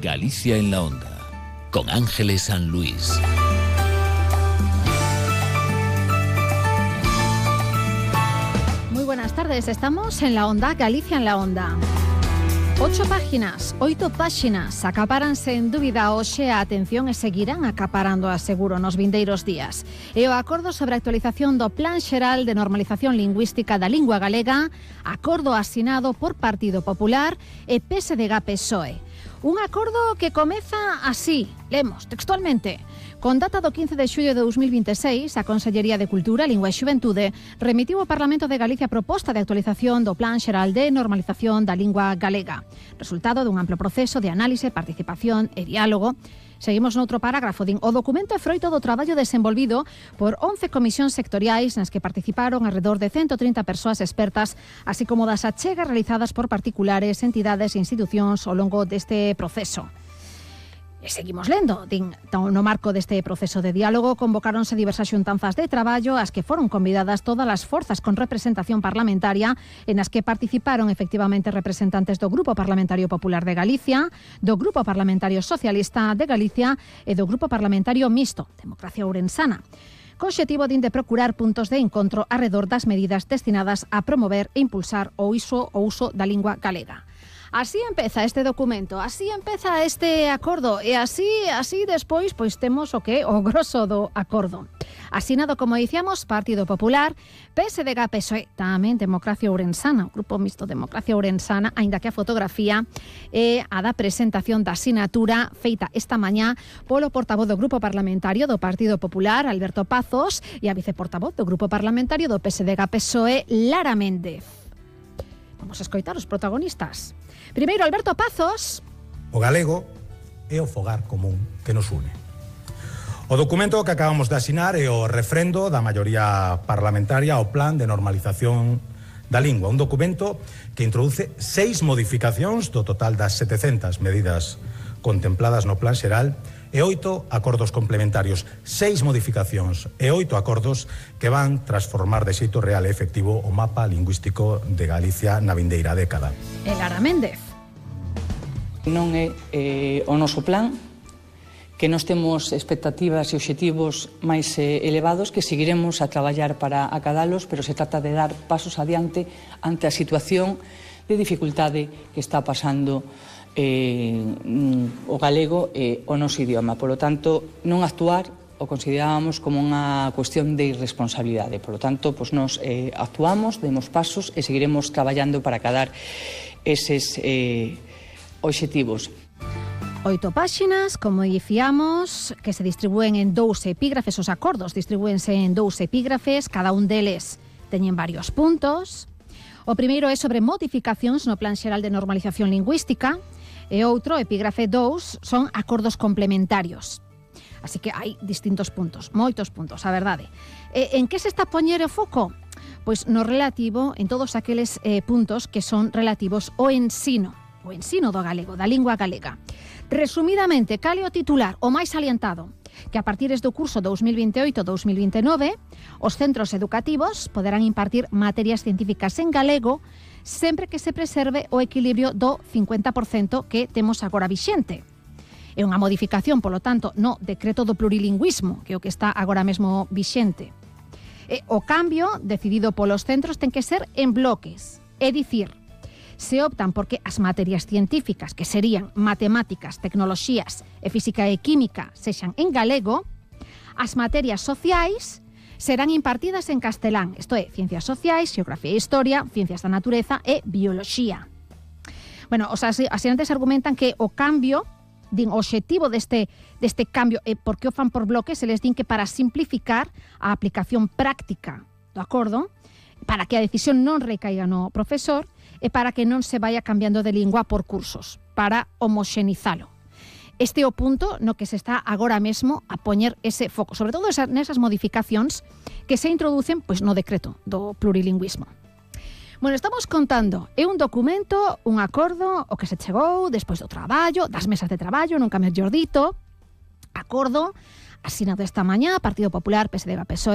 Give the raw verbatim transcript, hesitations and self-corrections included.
Galicia en la Onda, con Ángeles San Luis. Muy buenas tardes, estamos en la Onda, Galicia en la Onda. Ocho páginas, oito páxinas acapáranse en dúbida hoxe a atención e seguirán acaparando a seguro nos vindeiros días. E o acordo sobre a actualización do Plan Xeral de Normalización Lingüística da Lingua Galega, acordo asinado por Partido Popular e P S D G P S O E. Un acordo que comeza así, lemos textualmente. Con data do quince de xullo de dous mil vinte e seis, a Consellería de Cultura, Lingua e Xuventude remitiu ao Parlamento de Galicia a proposta de actualización do Plan Xeral de Normalización da Lingua Galega, resultado dun amplo proceso de análise, participación e diálogo. Seguimos noutro parágrafo, din, o documento é froito do traballo desenvolvido por once comisións sectoriais nas que participaron alrededor de ciento trinta persoas expertas, así como das achegas realizadas por particulares, entidades e institucións ao longo deste proceso. E seguimos lendo, din, no marco deste proceso de diálogo convocáronse diversas xuntanzas de traballo as que foron convidadas todas as forzas con representación parlamentaria en as que participaron efectivamente representantes do Grupo Parlamentario Popular de Galicia, do Grupo Parlamentario Socialista de Galicia e do Grupo Parlamentario Mixto, Democracia Ourensana, co obxectivo din de procurar puntos de encontro arredor das medidas destinadas a promover e impulsar o uso, o uso da lingua galega. Así empeza este documento, así empeza este acordo e así, así despois pois temos o que o grosso do acordo. Asinado, como dicíamos, Partido Popular, P S D G P S O E, tamén Democracia Ourensana, o Grupo Mixto Democracia Ourensana, aínda que a fotografía é a da presentación da sinatura feita esta mañá polo portavoz do Grupo Parlamentario do Partido Popular, Alberto Pazos, e a viceportavoz do Grupo Parlamentario do P S D G P S O E, Lara Méndez. Vamos a escoitar os protagonistas. Primeiro, Alberto Pazos. O galego é o fogar común que nos une. O documento que acabamos de asinar é o refrendo da maioría parlamentaria ao Plan de Normalización da Lingua, un documento que introduce seis modificacións do total das setecentas medidas contempladas no Plan Xeral e oito acordos complementarios, seis modificacións e oito acordos que van transformar de xeito real e efectivo o mapa lingüístico de Galicia na vindeira década. E Lara Méndez. Non é eh, o noso plan, que nós temos expectativas e obxectivos máis eh, elevados que seguiremos a traballar para acadalos, pero se trata de dar pasos adiante ante a situación de dificultade que está pasando Eh, o galego e o noso idioma. Por lo tanto, non actuar o considerábamos como unha cuestión de irresponsabilidade. Por lo tanto, pues nos eh, actuamos, demos pasos e seguiremos traballando para acadar eses eh, obxectivos. Oito páxinas, como dicíamos, que se distribúen en dous epígrafes, os acordos distribúense en dous epígrafes, cada un deles teñen varios puntos. O primeiro é sobre modificacións no Plan Xeral de Normalización Lingüística, e outro, epígrafe dous, son acordos complementarios. Así que hai distintos puntos, moitos puntos, a verdade. E en que se está a poñer o foco? Pois no relativo, en todos aqueles eh, puntos que son relativos ao ensino, o ensino do galego, da lingua galega. Resumidamente, cal é o titular, o máis salientado? Que a partir do curso dous mil vinte e oito dous mil vinte e nove, os centros educativos poderán impartir materias científicas en galego sempre que se preserve o equilibrio do cincuenta por cento que temos agora vixente. É unha modificación, polo tanto, no decreto do plurilingüismo, que é o que está agora mesmo vixente. E o cambio decidido polos centros ten que ser en bloques, é dicir, se optan porque as materias científicas, que serían matemáticas, tecnoloxías e física e química, sexan en galego, as materias sociais serán impartidas en castelán, isto é, ciencias sociais, xeografía e historia, ciencias da natureza e bioloxía. Bueno, os asinantes argumentan que o cambio, din, o obxectivo deste, deste cambio, e por que o fan por bloques, se les din que para simplificar a aplicación práctica do acordo, para que a decisión non recaiga no profesor e para que non se vaya cambiando de lingua por cursos, para homoxenizalo. Este é o punto no que se está agora mesmo a poñer ese foco, sobre todo esas, nesas modificacións que se introducen pois, no decreto do plurilingüismo. Bueno, estamos contando, é un documento, un acordo, o que se chegou despois do traballo, das mesas de traballo, nunca mellor dito, acordo, asinado esta mañá, Partido Popular, P S D G P S O E,